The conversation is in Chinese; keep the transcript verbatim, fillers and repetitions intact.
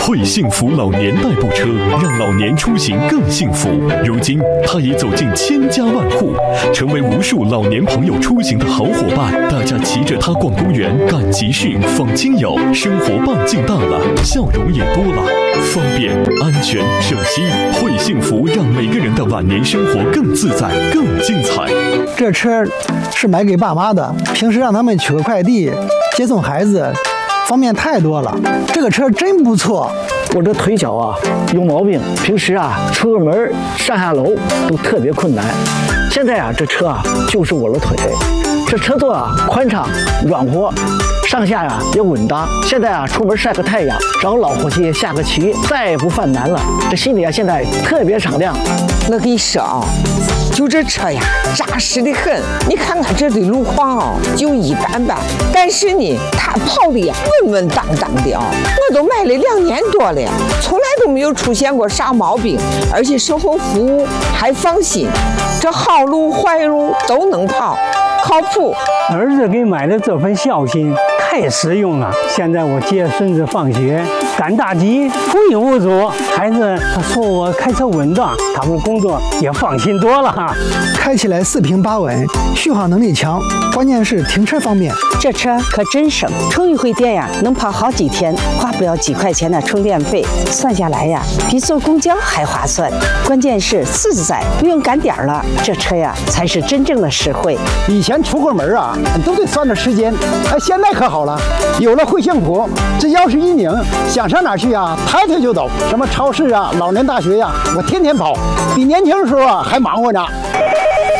会幸福老年代步车，让老年出行更幸福。如今，它已走进千家万户，成为无数老年朋友出行的好伙伴。大家骑着它逛公园、赶集市、访亲友，生活半径大了，笑容也多了。方便、安全、省心，会幸福让每个人的晚年生活更自在、更精彩。 这车是买给爸妈的，平时让他们取个快递、接送孩子，方便太多了。这个车真不错。 我这腿脚啊有毛病，平时啊出个门上下楼都特别困难。现在啊这车啊就是我的腿，这车座啊宽敞软和，上下呀、啊、也稳当。现在啊出门晒个太阳，找老伙计下个棋，再也不犯难了。这心里啊现在特别敞亮。 我跟你说啊，就这车呀扎实的很。你看看这的路况啊就一般般，但是呢它跑的呀稳稳当当的啊。我都买了两年多了，从来都没有出现过啥毛病，而且售后服务还放心，这好路坏路都能跑，靠谱。 儿子给买的这份孝心太实用了。现在我接孙子放学，赶大集无影无阻，孩子他说我开车稳当，他们工作也放心多了哈。 开起来四平八稳，续航能力强，关键是停车方便。 这车可真省，充一回电呀能跑好几天，花不了几块钱的充电费，算下来呀比坐公交还划算。关键是自在，不用赶点了，这车呀才是真正的实惠。 以前出个门啊都得算着时间，哎，现在可好了，有了会幸福，只要是一拧，想上哪儿去啊，抬腿就走。什么超市啊、老年大学呀、啊，我天天跑，比年轻的时候啊还忙活呢。